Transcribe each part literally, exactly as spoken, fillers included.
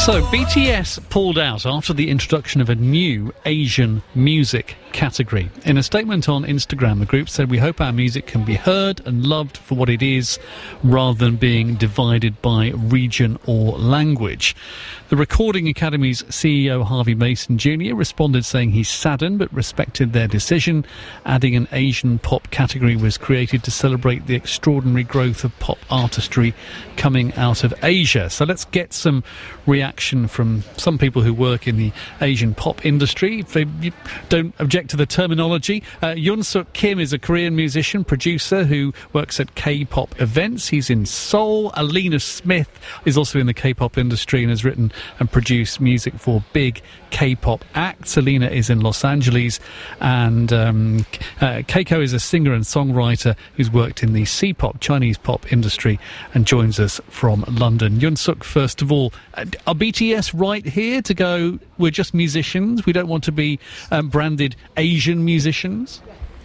So, B T S pulled out after the introduction of a new Asian music category. In a statement on Instagram, the group said, "We hope our music can be heard and loved for what it is, rather than being divided by region or language." The Recording Academy's C E O, Harvey Mason Junior, responded saying he's saddened but respected their decision, adding an Asian pop category was created to celebrate the extraordinary growth of pop artistry coming out of Asia. So let's get some reaction from some people who work in the Asian pop industry. If they don't object to the terminology, uh, Yoon Suk Kim is a Korean musician, producer who works at K-pop events. He's in Seoul. Alina Smith is also in the K-pop industry and has written and produced music for big K-pop acts. Alina is in Los Angeles, and um, uh, Keiko is a singer and songwriter who's worked in the C-pop, Chinese pop industry, and joins us from London. Yoon Suk, first of all, are B T S right here to go, we're just musicians, we don't want to be um, branded Asian musicians?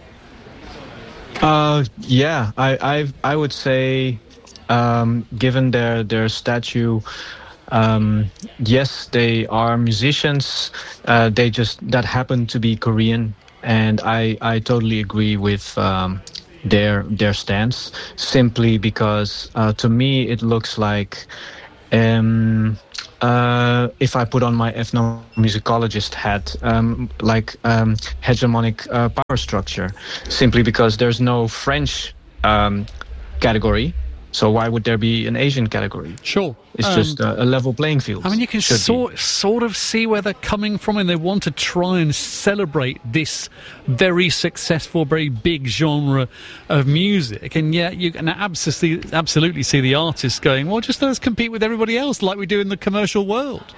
Uh, yeah, I, I, I would say, um, given their, their statue, um, yes, they are musicians. Uh, they just, that happen to be Korean. And I, I totally agree with um, their, their stance, simply because uh, to me it looks like, um, uh, if I put on my ethnomusicologist hat, um, like um, hegemonic uh, power structure, simply because there's no French um, category. So why would there be an Asian category? Sure. It's um, just a, a level playing field. I mean, you can sort, sort of see where they're coming from, and they want to try and celebrate this very successful, very big genre of music. And yet you can absolutely, absolutely see the artists going, well, just let us compete with everybody else like we do in the commercial world.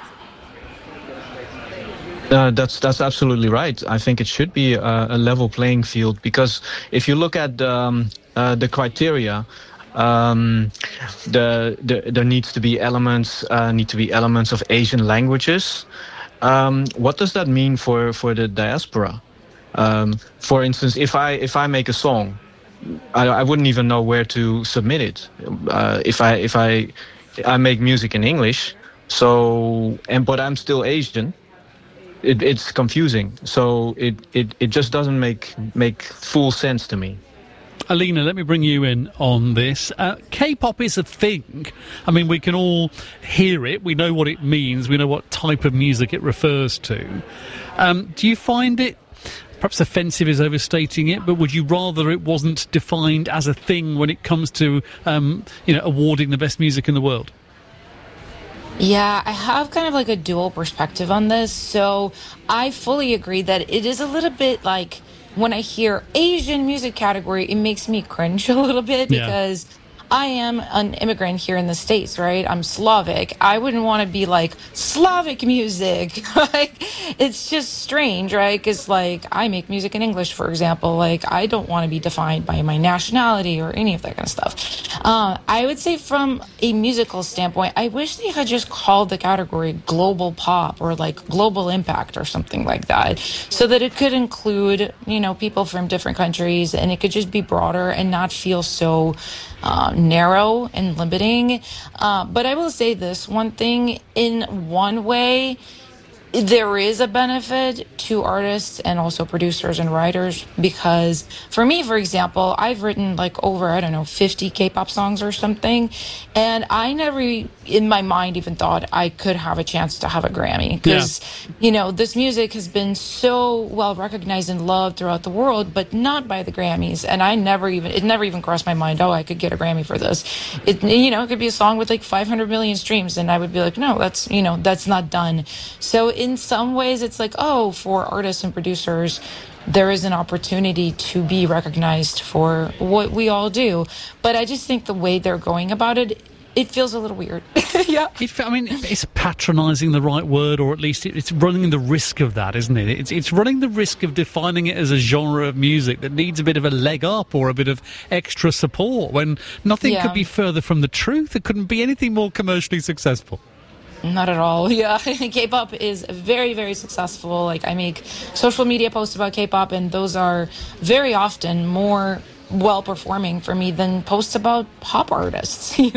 Uh, that's that's absolutely right. I think it should be a, a level playing field, because if you look at um, uh, the criteria, Um, the, the there needs to be elements uh, need to be elements of Asian languages. Um, what does that mean for, for the diaspora? Um, for instance, if I if I make a song, I, I wouldn't even know where to submit it. Uh, if I if I I make music in English, so and but I'm still Asian, it, it's confusing. So it, it, it just doesn't make make full sense to me. Alina, let me bring you in on this. Uh, K-pop is a thing. I mean, we can all hear it. We know what it means. We know what type of music it refers to. Um, do you find it, perhaps offensive is overstating it, but would you rather it wasn't defined as a thing when it comes to, um, you know, awarding the best music in the world? Yeah, I have kind of like a dual perspective on this. So I fully agree that it is a little bit like, when I hear Asian music category, it makes me cringe a little bit, because yeah. I am an immigrant here in the States, right? I'm Slavic. I wouldn't want to be like Slavic music. Like, it's just strange, right? Because like I make music in English, for example. Like, I don't want to be defined by my nationality or any of that kind of stuff. Uh, I would say from a musical standpoint, I wish they had just called the category global pop or like global impact or something like that, so that it could include, you know, people from different countries, and it could just be broader and not feel so Uh, narrow and limiting. Uh, but I will say this one thing, in one way, there is a benefit to artists and also producers and writers, because for me, for example, I've written like over, I don't know, fifty K-pop songs or something, and I never in my mind even thought I could have a chance to have a Grammy, because yeah. you know, this music has been so well recognized and loved throughout the world, but not by the Grammys. And I never even it never even crossed my mind, oh, I could get a Grammy for this. It, you know, it could be a song with like five hundred million streams, and I would be like, no, that's, you know, that's not done. So in some ways, it's like, oh, for artists and producers, there is an opportunity to be recognized for what we all do. But I just think the way they're going about it, it feels a little weird. Yeah. It, I mean, it's patronising the right word, or at least it, it's running the risk of that, isn't it? It's, it's running the risk of defining it as a genre of music that needs a bit of a leg up or a bit of extra support, when nothing yeah. could be further from the truth. It couldn't be anything more commercially successful. Not at all. Yeah, K-pop is very, very successful. Like, I make social media posts about K-pop, and those are very often more well-performing for me than posts about pop artists, you know?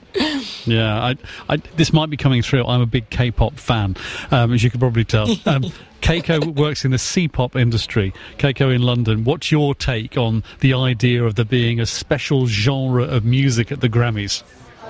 Yeah, I, I, this might be coming through. I'm a big K-pop fan, um, as you can probably tell. Um, Keiko works in the C-pop industry. Keiko in London. What's your take on the idea of there being a special genre of music at the Grammys?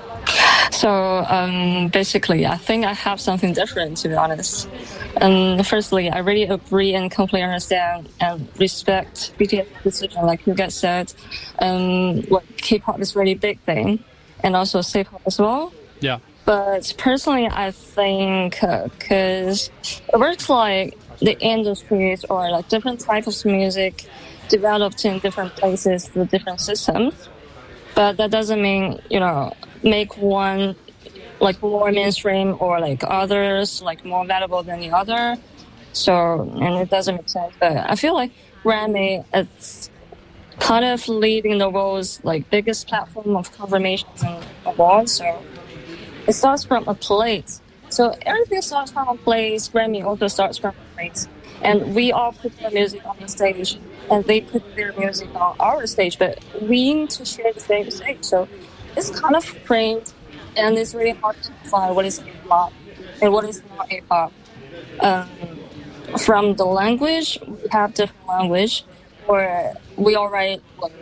So um, basically, I think I have something different, to be honest. Um, firstly, I really agree and completely understand and respect B T S decision, like you guys said. Um, like K-pop is really big thing, and also C-pop as well. Yeah. But personally, I think because uh, it works like the industries or like different types of music developed in different places through different systems. But that doesn't mean, you know, make one like more mainstream or like others like more valuable than the other. So, and it doesn't make sense. But I feel like Grammy, it's kind of leading the world's like biggest platform of confirmations and awards. So it starts from a place. So everything starts from a place. Grammy also starts from a place. And we all put their music on the stage, and they put their music on our stage, but we need to share the same stage. So it's kind of strange, and it's really hard to define what is hip-hop and what is not hip-hop. Um, from the language, we have different language, or we all write like,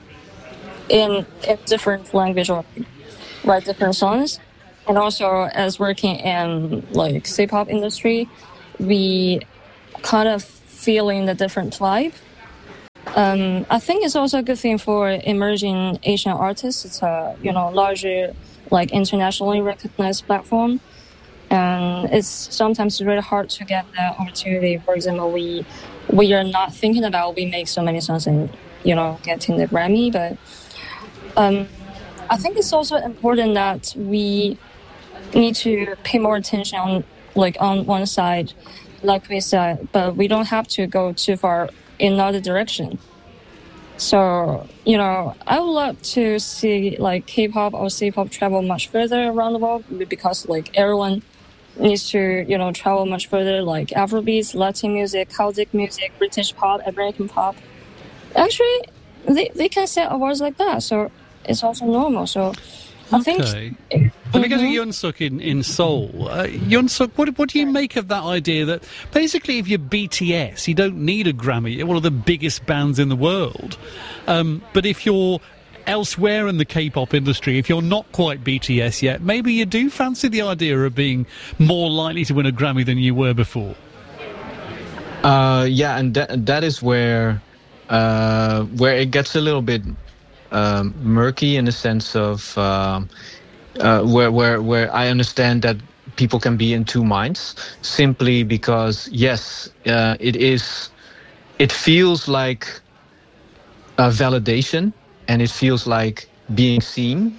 in, in different language or write different songs. And also, as working in like C-pop industry, we kind of feeling the different vibe. Um, I think it's also a good thing for emerging Asian artists. It's a you know larger, like internationally recognized platform, and it's sometimes really hard to get that opportunity. For example, we we are not thinking about we make so many songs and you know getting the Grammy, but um, I think it's also important that we need to pay more attention on like on one side. Like we said, but we don't have to go too far in another direction. So, you know, I would love to see like K-pop or C-pop travel much further around the world because like everyone needs to, you know, travel much further, like Afrobeats, Latin music, Celtic music, British pop, American pop. Actually, they, they can set awards like that. So it's also normal. So I okay. think... Let me go to Yoon Suk in, in Seoul. Uh, Yoon Suk, what, what do you make of that idea that basically if you're B T S, you don't need a Grammy, you're one of the biggest bands in the world. Um, but if you're elsewhere in the K-pop industry, if you're not quite B T S yet, maybe you do fancy the idea of being more likely to win a Grammy than you were before. Uh, yeah, and that, that is where, uh, where it gets a little bit um, murky in the sense of... Um, Uh, where where where I understand that people can be in two minds simply because yes, uh, it is, it feels like a validation and it feels like being seen,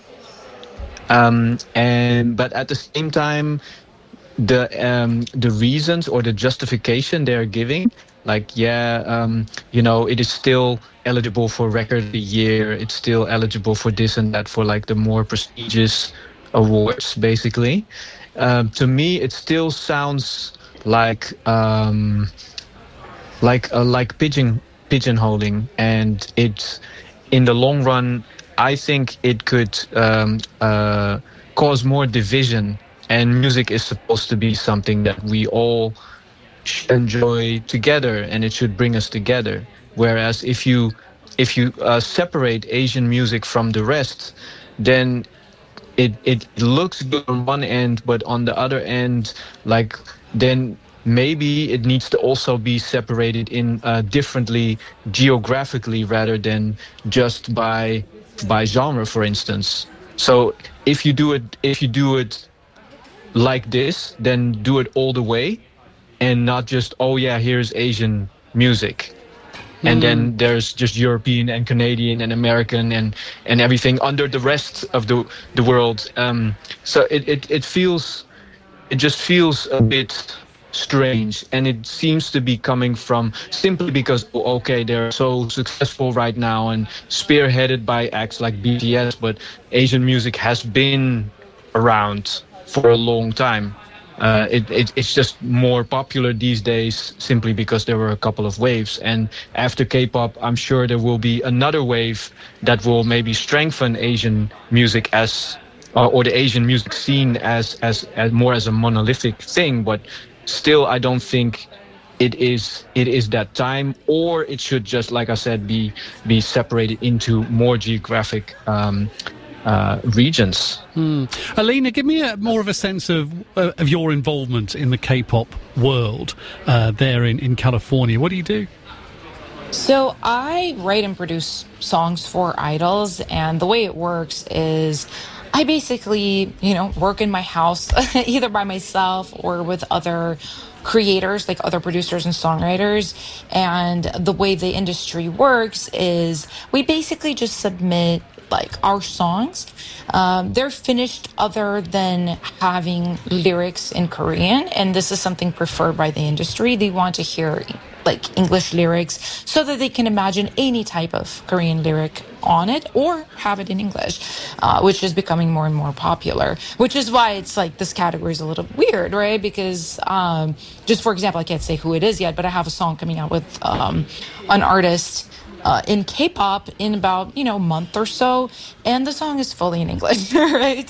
um, and but at the same time, the um, the reasons or the justification they're giving, like yeah, um, you know, it is still eligible for record of the year, it's still eligible for this and that, for like the more prestigious awards, basically. Um, to me, it still sounds like um, like uh, like pigeon pigeonholing, and it, in the long run, I think it could um, uh, cause more division. And music is supposed to be something that we all should enjoy together, and it should bring us together. Whereas if you if you uh, separate Asian music from the rest, then it it looks good on one end, but on the other end, like then maybe it needs to also be separated in uh, differently geographically rather than just by by genre, for instance. So if you do it if you do it like this, then do it all the way, and not just, oh yeah, here's Asian music. Mm. And then there's just European and Canadian and American and, and everything under the rest of the the world. Um, so it, it, it feels, it just feels a bit strange, and it seems to be coming from simply because, oh, okay, they're so successful right now and spearheaded by acts like B T S, but Asian music has been around for a long time. Uh, it, it, it's just more popular these days simply because there were a couple of waves. And after K-pop, I'm sure there will be another wave that will maybe strengthen Asian music as or, or the Asian music scene as, as as more as a monolithic thing, but still I don't think it is it is that time, or it should just, like I said, be be separated into more geographic um, uh, regions. Hmm. Alina, give me a, more of a sense of uh, of your involvement in the K-pop world uh, there in, in California. What do you do? So I write and produce songs for idols, and the way it works is I basically, you know, work in my house either by myself or with other creators, like other producers and songwriters. And the way the industry works is we basically just submit like our songs. Um, they're finished other than having lyrics in Korean, and this is something preferred by the industry. They want to hear like English lyrics so that they can imagine any type of Korean lyric on it or have it in English, uh, which is becoming more and more popular, which is why it's like this category is a little weird, right? Because um, just for example, I can't say who it is yet, but I have a song coming out with um, an artist Uh, in K-pop in about, you know, a month or so, and the song is fully in English, right?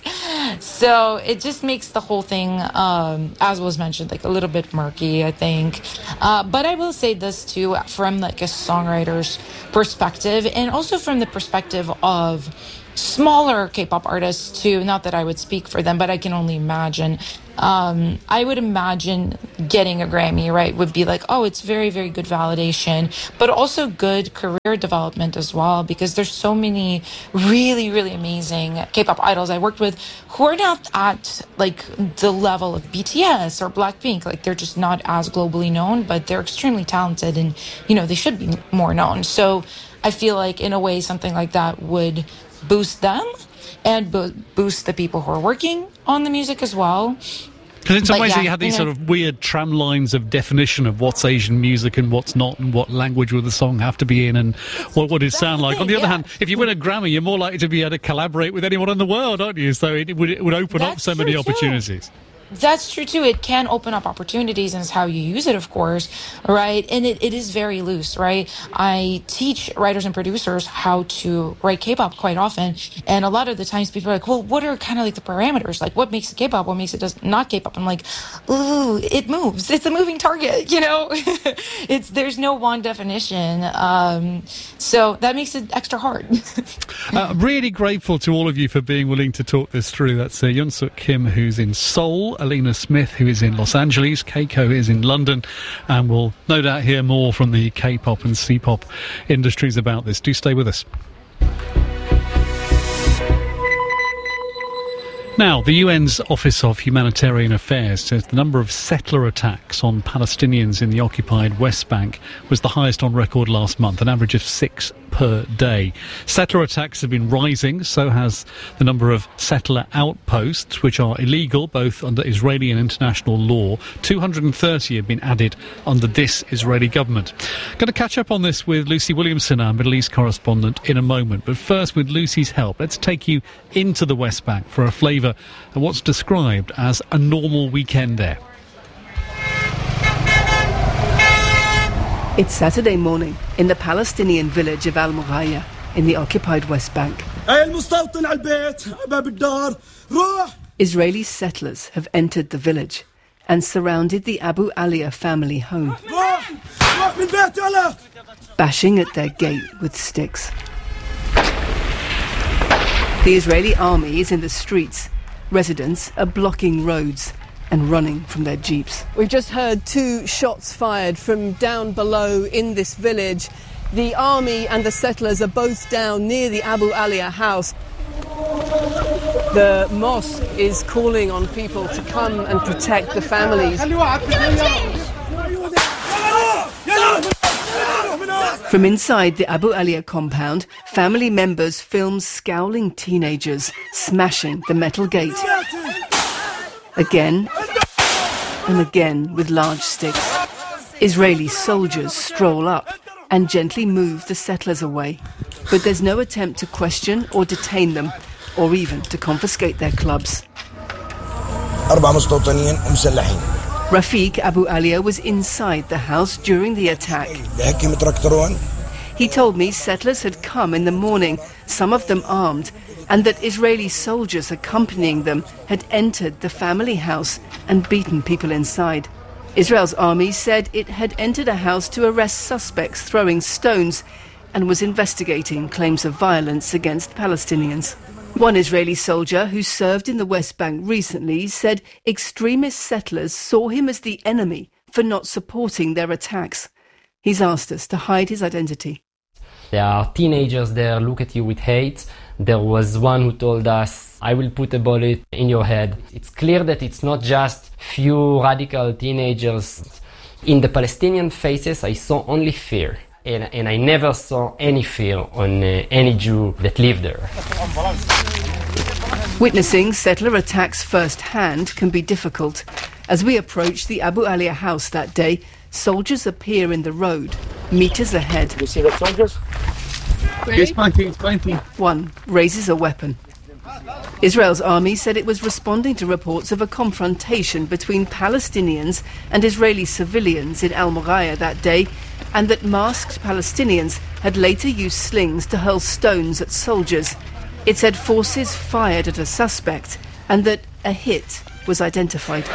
So it just makes the whole thing, um, as was mentioned, like a little bit murky, I think. Uh, but I will say this too, from like a songwriter's perspective, and also from the perspective of smaller K-pop artists too, not that I would speak for them, but I can only imagine. Um, I would imagine getting a Grammy, right, would be like, oh, it's very, very good validation, but also good career development as well, because there's so many really, really amazing K-pop idols I worked with who are not at like the level of B T S or Blackpink. Like they're just not as globally known, but they're extremely talented, and, you know, they should be more known. So I feel like in a way something like that would boost them and bo- boost the people who are working on the music as well. Because in some But ways yeah, you have these you know, sort of weird tram lines of definition of what's Asian music and what's not, and what language will the song have to be in, and what would it sound like. On the other yeah. hand, if you win a Grammy, you're more likely to be able to collaborate with anyone in the world, aren't you? So it would, it would open up That's so many true, too. opportunities. That's true too. It can open up opportunities, and it's how you use it, of course, right? And it, it is very loose, right? I teach writers and producers how to write K-pop quite often, and a lot of the times people are like, well, what are kind of like the parameters? Like, what makes it K-pop? What makes it does not K-pop? I'm like, ooh, it moves. It's a moving target, you know? It's there's no one definition. Um, so that makes it extra hard. uh, really grateful to all of you for being willing to talk this through. That's uh, Yoon-Suk Kim, who's in Seoul, Alina Smith, who is in Los Angeles, Keiko is in London, and we'll no doubt hear more from the K-pop and C-pop industries about this. Do stay with us. Now, the U N's Office of Humanitarian Affairs says the number of settler attacks on Palestinians in the occupied West Bank was the highest on record last month, an average of six per day. Settler attacks have been rising, so has the number of settler outposts, which are illegal both under Israeli and international law. two hundred thirty have been added under this Israeli government. Going to catch up on this with Lucy Williamson, our Middle East correspondent, in a moment. But first, with Lucy's help, let's take you into the West Bank for a flavour of what's described as a normal weekend there. It's Saturday morning in the Palestinian village of Al-Mughaya in the occupied West Bank. Israeli settlers have entered the village and surrounded the Abu Alia family home, bashing at their gate with sticks. The Israeli army is in the streets. Residents are blocking roads and running from their jeeps. We've just heard two shots fired from down below in this village. The army and the settlers are both down near the Abu Alia house. The mosque is calling on people to come and protect the families. From inside the Abu Alia compound, family members film scowling teenagers smashing the metal gate. Again and again with large sticks. Israeli soldiers stroll up and gently move the settlers away. But there's no attempt to question or detain them, or even to confiscate their clubs. Rafiq Abu Alia was inside the house during the attack. He told me settlers had come in the morning, some of them armed, and that Israeli soldiers accompanying them had entered the family house and beaten people inside. Israel's army said it had entered a house to arrest suspects throwing stones and was investigating claims of violence against Palestinians. One Israeli soldier who served in the West Bank recently said extremist settlers saw him as the enemy for not supporting their attacks. He's asked us to hide his identity. There are teenagers there, look at you with hate. There was one who told us, I will put a bullet in your head. It's clear that it's not just few radical teenagers. In the Palestinian faces, I saw only fear. And, and I never saw any fear on uh, any Jew that lived there. Witnessing settler attacks firsthand can be difficult. As we approach the Abu Alia house that day, soldiers appear in the road, meters ahead. You see the soldiers? It's pointing, it's pointing. One raises a weapon. Israel's army said it was responding to reports of a confrontation between Palestinians and Israeli civilians in Al Muraya that day, and that masked Palestinians had later used slings to hurl stones at soldiers. It said forces fired at a suspect and that a hit was identified.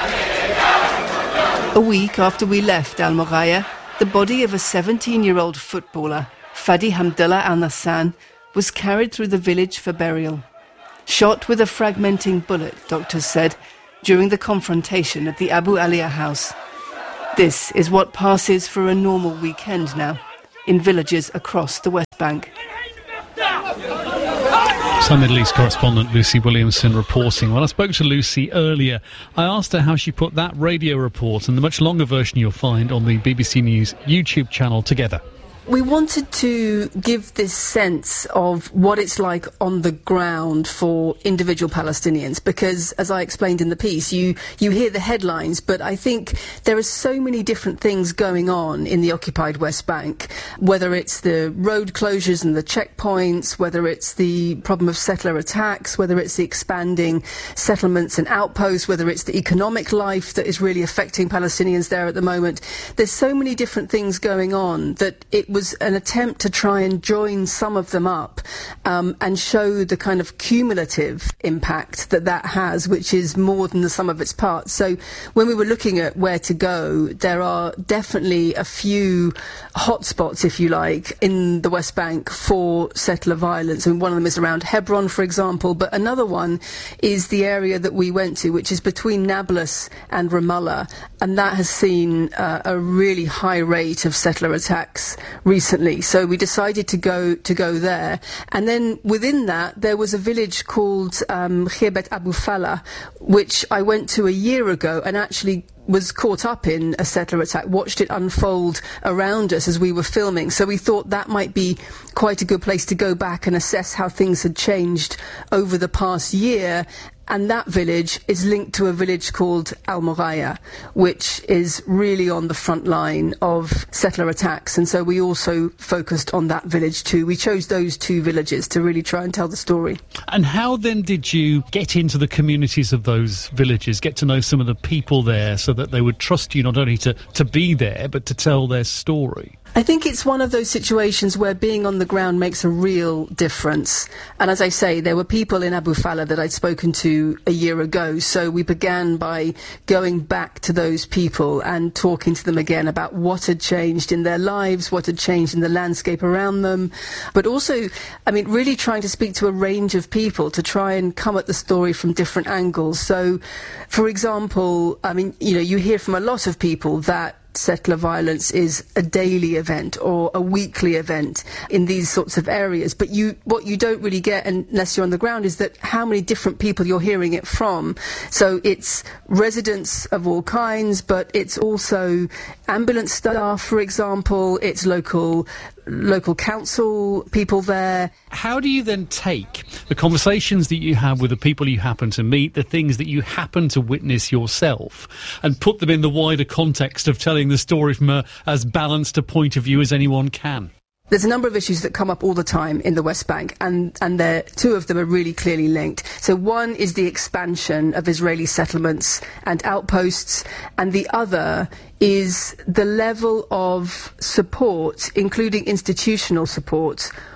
A week after we left Al Muraya, the body of a seventeen-year-old footballer, Fadi Hamdallah Al-Nassan, was carried through the village for burial. Shot with a fragmenting bullet, doctors said, during the confrontation at the Abu Alia house. This is what passes for a normal weekend now, in villages across the West Bank. Some Middle East correspondent Lucy Williamson reporting. When I spoke to Lucy earlier, I asked her how she put that radio report and the much longer version you'll find on the B B C News YouTube channel together. We wanted to give this sense of what it's like on the ground for individual Palestinians, because, as I explained in the piece, you, you hear the headlines, but I think there are so many different things going on in the occupied West Bank, whether it's the road closures and the checkpoints, whether it's the problem of settler attacks, whether it's the expanding settlements and outposts, whether it's the economic life that is really affecting Palestinians there at the moment. There's so many different things going on that it was an attempt to try and join some of them up um, and show the kind of cumulative impact that that has, which is more than the sum of its parts. So when we were looking at where to go, there are definitely a few hotspots, if you like, in the West Bank for settler violence. And one of them is around Hebron, for example, but another one is the area that we went to, which is between Nablus and Ramallah, and that has seen uh, a really high rate of settler attacks recently, so we decided to go to go there. And then within that, there was a village called um, Khirbet Abu Falah, which I went to a year ago and actually was caught up in a settler attack, watched it unfold around us as we were filming. So we thought that might be quite a good place to go back and assess how things had changed over the past year. And that village is linked to a village called Al Muraya, which is really on the front line of settler attacks. And so we also focused on that village too. We chose those two villages to really try and tell the story. And how then did you get into the communities of those villages, get to know some of the people there so that they would trust you not only to, to be there, but to tell their story? I think it's one of those situations where being on the ground makes a real difference. And as I say, there were people in Abu Falah that I'd spoken to a year ago, so we began by going back to those people and talking to them again about what had changed in their lives, what had changed in the landscape around them, but also, I mean, really trying to speak to a range of people to try and come at the story from different angles. So, for example, I mean, you know, you hear from a lot of people that settler violence is a daily event or a weekly event in these sorts of areas, but you what you don't really get unless you're on the ground is that how many different people you're hearing it from. So it's residents of all kinds, but it's also ambulance staff, for example, it's local local council people there. How do you then take the conversations that you have with the people you happen to meet, the things that you happen to witness yourself, and put them in the wider context of telling the story from a, as balanced a point of view as anyone can? There's a number of issues that come up all the time in the West Bank, and, and there, two of them are really clearly linked. So one is the expansion of Israeli settlements and outposts, and the other is the level of support, including institutional support,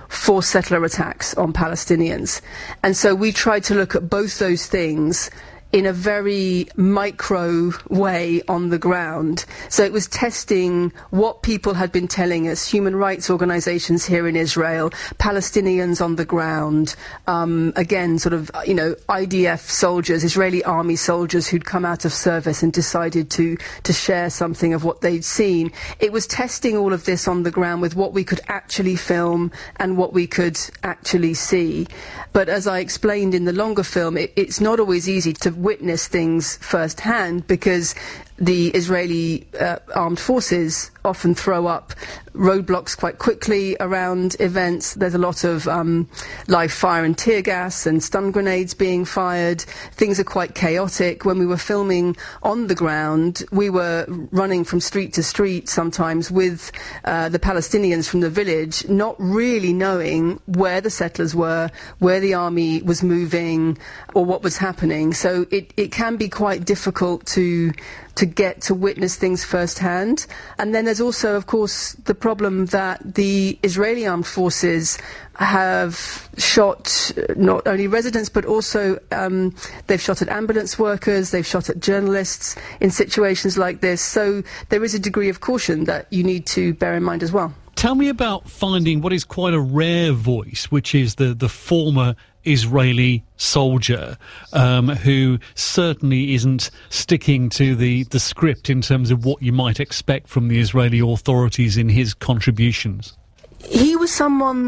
forced settler attacks on Palestinians. And so we tried to look at both those things in a very micro way on the ground. So it was testing what people had been telling us, human rights organizations here in Israel, Palestinians on the ground, um, again, sort of, you know, I D F soldiers, Israeli army soldiers who'd come out of service and decided to, to share something of what they'd seen. It was testing all of this on the ground with what we could actually film and what we could actually see. But as I explained in the longer film, it, it's not always easy to witness things firsthand because the Israeli uh, armed forces often throw up roadblocks quite quickly around events. There's a lot of um, live fire and tear gas and stun grenades being fired. Things are quite chaotic. When we were filming on the ground, we were running from street to street sometimes with uh, the Palestinians from the village, not really knowing where the settlers were, where the army was moving, or what was happening. So it, it can be quite difficult to to get to witness things firsthand. And then there's also, of course, the problem that the Israeli armed forces have shot not only residents, but also um, they've shot at ambulance workers, they've shot at journalists in situations like this. So there is a degree of caution that you need to bear in mind as well. Tell me about finding what is quite a rare voice, which is the, the former Israeli soldier um, who certainly isn't sticking to the, the script in terms of what you might expect from the Israeli authorities in his contributions. He was someone